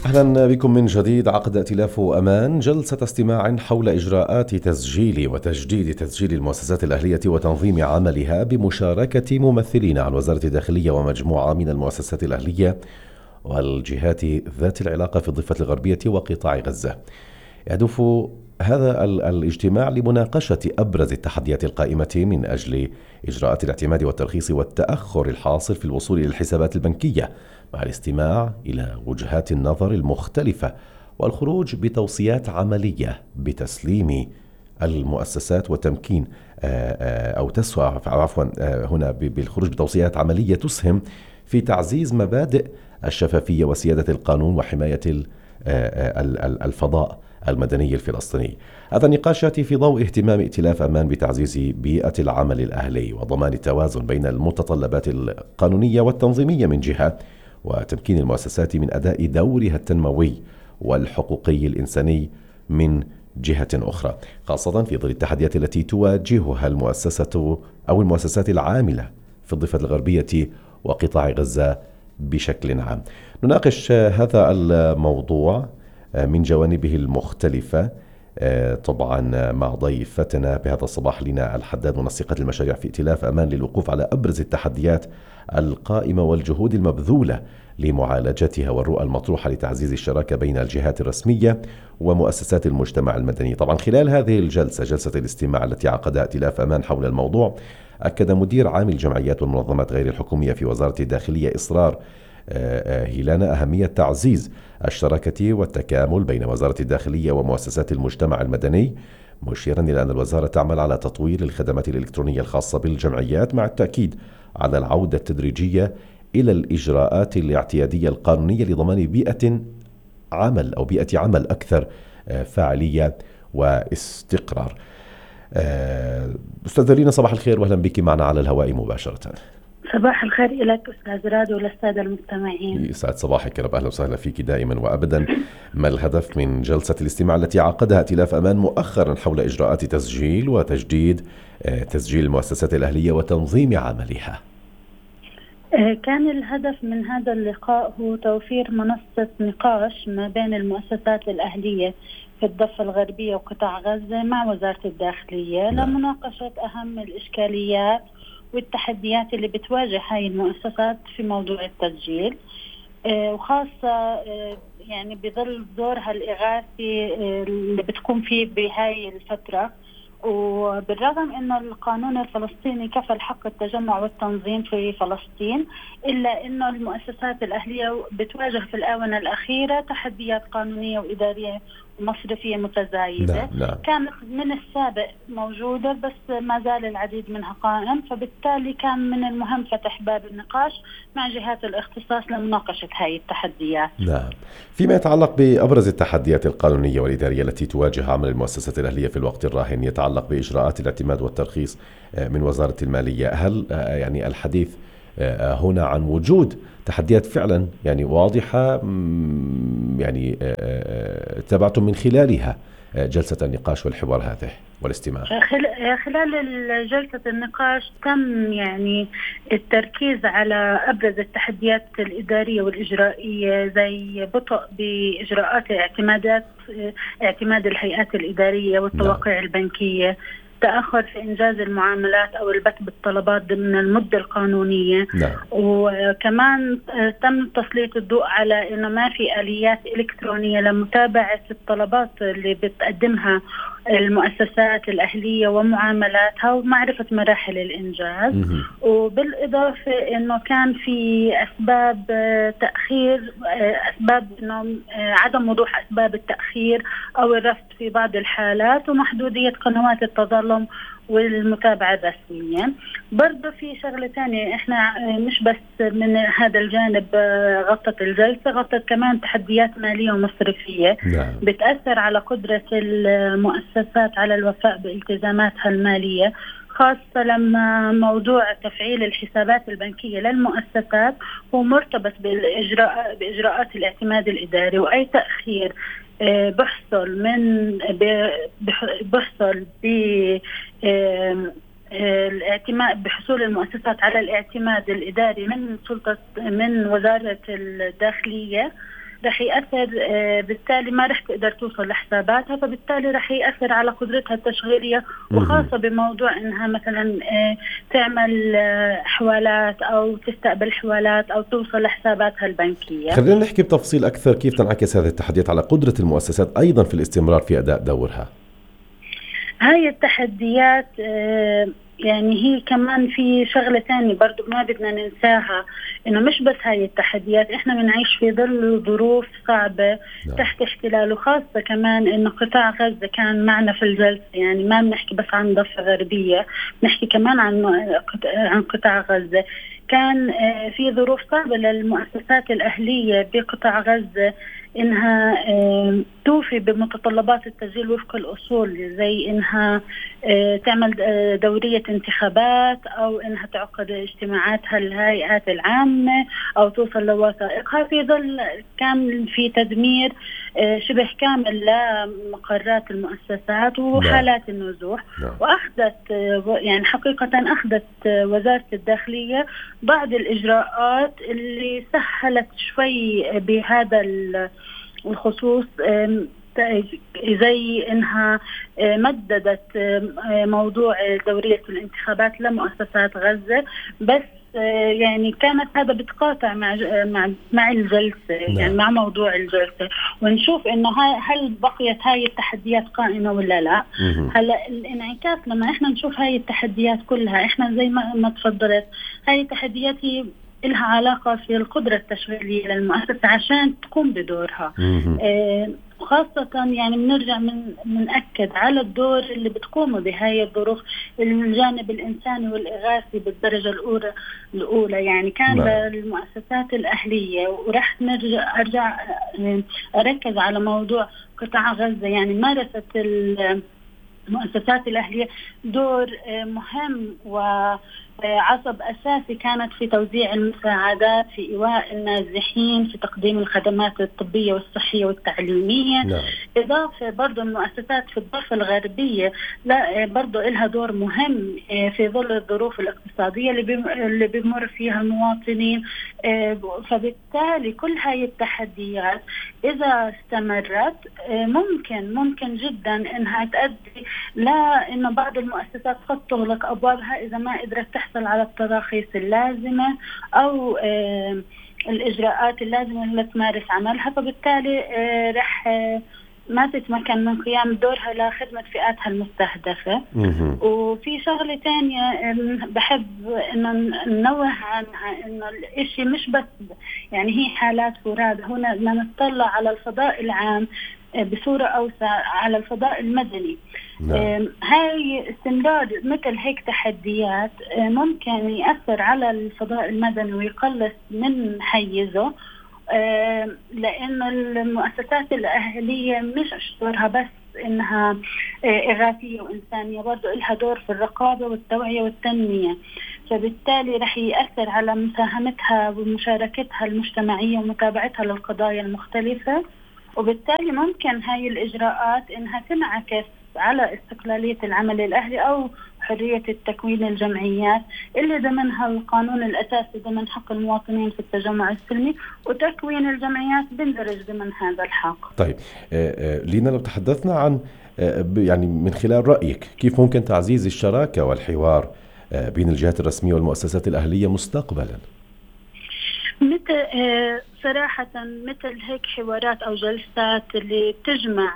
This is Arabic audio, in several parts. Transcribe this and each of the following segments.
أهلا بكم من جديد. عقد ائتلاف أمان جلسة استماع حول إجراءات تسجيل وتجديد تسجيل المؤسسات الأهلية وتنظيم عملها بمشاركة ممثلين عن وزارة الداخلية ومجموعة من المؤسسات الأهلية والجهات ذات العلاقة في الضفة الغربية وقطاع غزة. يهدف هذا الاجتماع لمناقشة أبرز التحديات القائمة من أجل إجراءات الاعتماد والترخيص والتأخر الحاصل في الوصول إلى الحسابات البنكية، مع الاستماع إلى وجهات النظر المختلفة والخروج بتوصيات عملية بتسليم المؤسسات وتمكين أو تسعى هنا بالخروج بتوصيات عملية تسهم في تعزيز مبادئ الشفافية وسيادة القانون وحماية الفضاء المدني الفلسطيني. هذا النقاش يأتي في ضوء اهتمام ائتلاف أمان بتعزيز بيئة العمل الأهلي وضمان التوازن بين المتطلبات القانونية والتنظيمية من جهة، وتمكين المؤسسات من أداء دورها التنموي والحقوقي الإنساني من جهة أخرى، خاصة في ظل التحديات التي تواجهها المؤسسة أو المؤسسات العاملة في الضفة الغربية وقطاع غزة بشكل عام. نناقش هذا الموضوع من جوانبه المختلفة طبعا مع ضيفتنا بهذا الصباح لنا الحداد، منسقة المشاريع في ائتلاف أمان، للوقوف على أبرز التحديات القائمة والجهود المبذولة لمعالجتها والرؤى المطروحة لتعزيز الشراكة بين الجهات الرسمية ومؤسسات المجتمع المدني. طبعا خلال هذه جلسة الاستماع التي عقدها ائتلاف أمان حول الموضوع، أكد مدير عام الجمعيات والمنظمات غير الحكومية في وزارة الداخلية إصرار هيلانا أهمية تعزيز الشراكة والتكامل بين وزارة الداخلية ومؤسسات المجتمع المدني، مشيرا إلى أن الوزارة تعمل على تطوير الخدمات الإلكترونية الخاصة بالجمعيات، مع التأكيد على العودة التدريجية إلى الإجراءات الاعتيادية القانونية لضمان بيئة عمل أكثر فاعلية واستقرار. أستاذة لينا، صباح الخير وأهلا بك معنا على الهواء مباشرة. صباح الخير لك أستاذ راد وللسادة المستمعين. يسعد صباحك يا رب، أهلا وسهلا فيك دائما وأبدا. ما الهدف من جلسة الاستماع التي عقدها ائتلاف أمان مؤخرا حول إجراءات تسجيل وتجديد تسجيل المؤسسات الأهلية وتنظيم عملها؟ كان الهدف من هذا اللقاء هو توفير منصة نقاش ما بين المؤسسات الأهلية في الضفة الغربية وقطاع غزة مع وزارة الداخلية لمناقشة أهم الإشكاليات والتحديات اللي بتواجه هاي المؤسسات في موضوع التسجيل، وخاصة يعني بظل دورها الإغاثي اللي بتكون فيه بهاي الفترة. وبالرغم أنه القانون الفلسطيني كفل حق التجمع والتنظيم في فلسطين، إلا أنه المؤسسات الأهلية بتواجه في الآونة الأخيرة تحديات قانونية وإدارية ومصرفية متزايدة. كانت من السابق موجودة بس ما زال العديد منها قائم، فبالتالي كان من المهم فتح باب النقاش مع جهات الاختصاص لمناقشة هاي التحديات. نعم. فيما يتعلق بأبرز التحديات القانونية والإدارية التي تواجه عمل المؤسسات الأهلية في الوقت الراهن يتعلق بإجراءات الاعتماد والترخيص من وزارة المالية، هل يعني الحديث هنا عن وجود تحديات فعلا يعني واضحة يعني تابعتم من خلالها جلسة النقاش والحوار هذه والاستماع؟ خلال جلسة النقاش تم يعني التركيز على أبرز التحديات الإدارية والإجرائية، زي بطء بإجراءات اعتماد الهيئات الإدارية والتوقيع البنكية، تأخر في إنجاز المعاملات أو البت بالطلبات ضمن المدة القانونية. وكمان تم تسليط الضوء على إنه ما في آليات إلكترونية لمتابعة الطلبات اللي بتقدمها المؤسسات الأهلية ومعاملاتها ومعرفة مراحل الإنجاز. وبالإضافة إنه كان في أسباب تأخير، أسباب إنه عدم وضوح أسباب التأخير أو الرفض في بعض الحالات، ومحدودية قنوات التظلم والمتابعة الرسمية. برضو في شغلة تانية، احنا مش بس من هذا الجانب غطت الجلسة، غطت كمان تحديات مالية ومصرفية بتأثر على قدرة المؤسسات على الوفاء بالتزاماتها المالية، خاصة لما موضوع تفعيل الحسابات البنكية للمؤسسات هو مرتبط بإجراءات الاعتماد الإداري، وأي تأخير بحصل الاعتماد بحصول المؤسسات على الاعتماد الإداري من وزارة الداخلية رح يأثر، بالتالي ما رح تقدر توصل لحساباتها، فبالتالي رح يأثر على قدرتها التشغيلية، وخاصة بموضوع إنها مثلا تعمل حوالات أو تستقبل حوالات أو توصل لحساباتها البنكية. خلينا نحكي بتفصيل أكثر كيف تنعكس هذه التحديات على قدرة المؤسسات أيضا في الاستمرار في أداء دورها. هاي التحديات يعني هي كمان في شغلة تانية برضو ما بدنا ننساها، إنه مش بس هاي التحديات، إحنا بنعيش في ظل ظروف صعبة تحت احتلال، وخاصة كمان إنه قطاع غزة كان معنا في الجلسة، يعني ما بنحكي بس عن ضفة غربية، بنحكي كمان عن قطاع غزة. كان في ظروف صعبة للمؤسسات الأهلية بقطاع غزة إنها توفي بمتطلبات التسجيل وفق الأصول، زي إنها تعمل دورية انتخابات، أو إنها تعقد اجتماعاتها الهيئات العامة، أو توصل لوثائقها، في ظل كان في تدمير شبه كامل لمقرات المؤسسات وحالات النزوح. وأخذت يعني حقيقة أخذت وزارة الداخلية بعض الإجراءات اللي سهلت شوي بهذا الخصوص، زي إنها مددت موضوع دورية الانتخابات لمؤسسات غزة، بس يعني كانت هذا بتقاطع مع الجلسة، يعني مع موضوع الجلسة، ونشوف إنه هل بقيت هاي التحديات قائمة ولا لا. هلا الانعكاس لما إحنا نشوف هاي التحديات كلها، إحنا زي ما تفضلت، هاي التحديات هي إلها علاقة في القدرة التشغيلية للمؤسسة عشان تقوم بدورها. خاصة يعني بنرجع منأكد على الدور اللي بتقومه بهاي الظروف، الجانب الإنساني والإغاثي بالدرجة الأولى، يعني كان للمؤسسات الأهلية. ورح أرجع أركز على موضوع قطاع غزة، يعني مارست المؤسسات الأهلية دور مهم وعصب أساسي كانت في توزيع المساعدات، في إيواء النازحين، في تقديم الخدمات الطبية والصحية والتعليمية. إضافة برضو المؤسسات في الضفة الغربية لا برضو إلها دور مهم في ظل الظروف الاقتصادية اللي بيمر فيها المواطنين. فبالتالي كل هاي التحديات إذا استمرت ممكن جدا إنها تؤدي لا إنه بعض المؤسسات قد تغلق أبوابها إذا ما قدرت تحصل على التراخيص اللازمة أو الإجراءات اللازمة اللي تمارس عملها، فبالتالي رح ما تتمكن من قيام دورها لخدمة فئاتها المستهدفة. وفي شغلة تانية بحب إنه ننوه عنها، إنه الإشي مش بس يعني هي حالات فرادى، هنا بدنا نطلع على الفضاء العام بصورة أوسع، على الفضاء المدني. هاي استمرار مثل هيك تحديات ممكن يأثر على الفضاء المدني ويقلص من حيزه، لأن المؤسسات الأهلية مش دورها بس إنها إغاثية وإنسانية، برضو إلها دور في الرقابة والتوعية والتنمية. فبالتالي رح يأثر على مساهمتها ومشاركتها المجتمعية ومتابعتها للقضايا المختلفة، وبالتالي ممكن هاي الإجراءات إنها تنعكس على استقلالية العمل الأهلي أو حرية التكوين الجمعيات اللي ضمنها القانون الأساسي ضمن حق المواطنين في التجمع السلمي، وتكوين الجمعيات بندرج ضمن هذا الحق. طيب لينا لو تحدثنا عن يعني من خلال رأيك كيف ممكن تعزيز الشراكة والحوار بين الجهات الرسمية والمؤسسات الأهلية مستقبلا؟ صراحة مثل هيك حوارات أو جلسات اللي تجمع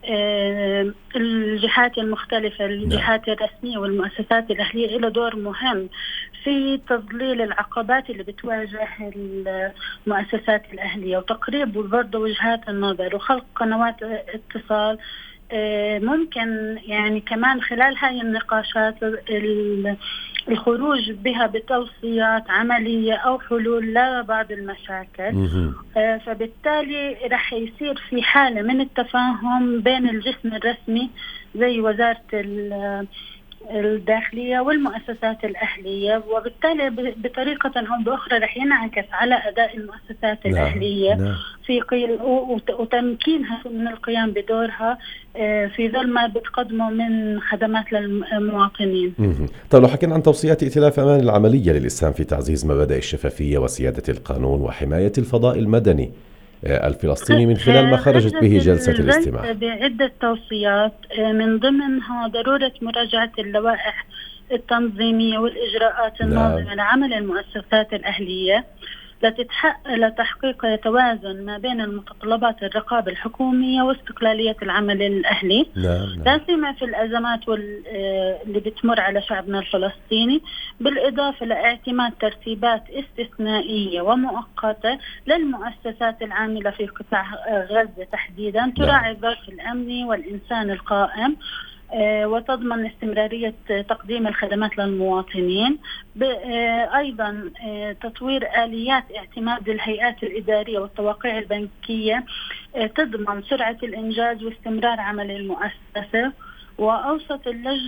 الجهات المختلفة، الجهات الرسمية والمؤسسات الأهلية، إلى دور مهم في تضليل العقبات اللي بتواجه المؤسسات الأهلية، وتقريب برضه وجهات النظر، وخلق قنوات اتصال. ممكن يعني كمان خلال هاي النقاشات الخروج بها بتوصيات عملية أو حلول لبعض المشاكل. فبالتالي رح يصير في حالة من التفاهم بين الجسم الرسمي زي وزارة الداخلية والمؤسسات الأهلية، وبالتالي بطريقة أو بأخرى رح ينعكس على أداء المؤسسات الأهلية في وتمكينها من القيام بدورها في ظل ما بتقدمه من خدمات للمواطنين. طيب لو حكينا عن توصيات ائتلاف أمان العملية للإسهام في تعزيز مبادئ الشفافية وسيادة القانون وحماية الفضاء المدني، الفلسطيني من خلال ما خرجت به جلسة الاستماع بعدة توصيات، من ضمنها ضرورة مراجعة اللوائح التنظيمية والإجراءات الناظمة لعمل المؤسسات الأهلية لتحقيق توازن ما بين المتطلبات الرقابة الحكومية واستقلالية العمل الأهلي، لا سيما في الأزمات اللي بتمر على شعبنا الفلسطيني، بالإضافة لاعتماد ترتيبات استثنائية ومؤقتة للمؤسسات العاملة في قطاع غزة تحديدا تراعي الظرف الأمني والإنسان القائم وتضمن استمرارية تقديم الخدمات للمواطنين. أيضا تطوير آليات اعتماد الهيئات الإدارية والتوقيع البنكية تضمن سرعة الإنجاز واستمرار عمل المؤسسة. وأوصت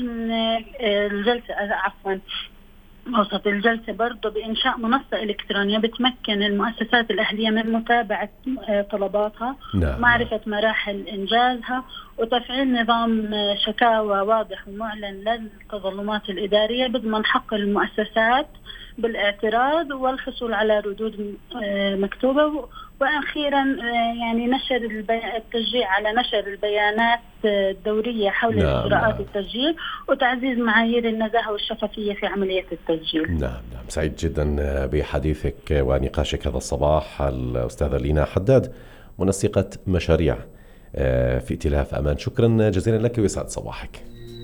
أوصت الجلسة برضو بإنشاء منصة إلكترونية بتمكن المؤسسات الأهلية من متابعة طلباتها ومعرفة مراحل إنجازها وتفعيل نظام شكاوى واضح ومعلن للتظلمات الإدارية بضمن حق المؤسسات بالاعتراض والحصول على ردود مكتوبة. وأخيرا يعني التشجيع على نشر البيانات الدورية حول إجراءات التسجيل وتعزيز معايير النزاهة والشفافية في عملية التسجيل. نعم سعيد جدا بحديثك ونقاشك هذا الصباح الأستاذة لينا حداد، منسقة مشاريع في ائتلاف أمان. شكرا جزيلا لك ويسعد صباحك.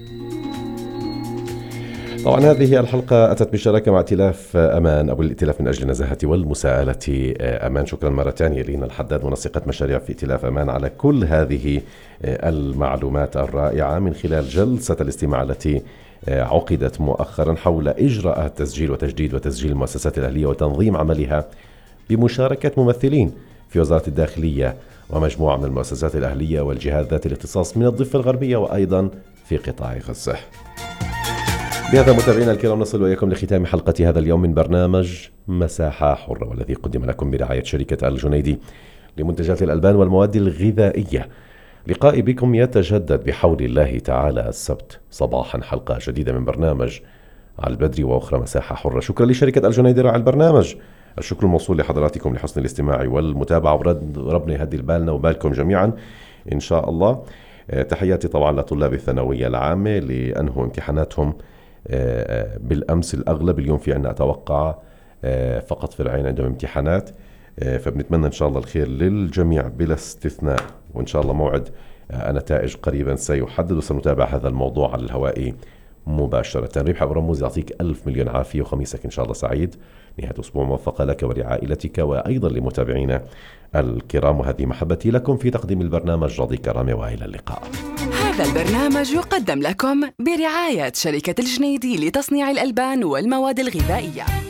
طبعا هذه الحلقة أتت بالشراكة مع ائتلاف أمان أو الائتلاف من أجل النزاهة والمساءلة أمان. شكرا مرة ثانية لينا الحداد منسقة مشاريع في ائتلاف أمان على كل هذه المعلومات الرائعة من خلال جلسة الاستماع التي عقدت مؤخرا حول إجراءات تسجيل وتجديد وتسجيل المؤسسات الأهلية وتنظيم عملها بمشاركة ممثلين في وزارة الداخلية ومجموعة من المؤسسات الأهلية والجهات ذات الاختصاص من الضفة الغربية وأيضا في قطاع غزة. بهذا متابعينا الكرام نصل وإياكم لختام حلقة هذا اليوم من برنامج مساحة حرة، والذي قدم لكم برعاية شركة الجنيدي لمنتجات الألبان والمواد الغذائية. لقائي بكم يتجدد بحول الله تعالى السبت صباحا حلقة جديدة من برنامج على البدري وأخرى مساحة حرة. شكرا لشركة الجنيدي راعي البرنامج، الشكر الموصول لحضراتكم لحسن الاستماع والمتابعة، وربنا يهدي بالنا وبالكم جميعا إن شاء الله. تحياتي طبعا لطلاب الثانوية العامة لأنهوا امتحاناتهم بالأمس الأغلب، اليوم في عنا أتوقع فقط في العين عندهم امتحانات، فبنتمنى إن شاء الله الخير للجميع بلا استثناء، وإن شاء الله موعد نتائج قريبا سيحدد، وسنتابع هذا الموضوع على الهواء مباشرة. ربح أبو رموز يعطيك ألف مليون عافية وخميسك إن شاء الله سعيد، نهاية أسبوع موفقة لك ولعائلتك وأيضا لمتابعينا الكرام، وهذه محبتي لكم في تقديم البرنامج رضي كرامة، وإلى اللقاء. هذا البرنامج يقدم لكم برعاية شركة الجنيدي لتصنيع الألبان والمواد الغذائية.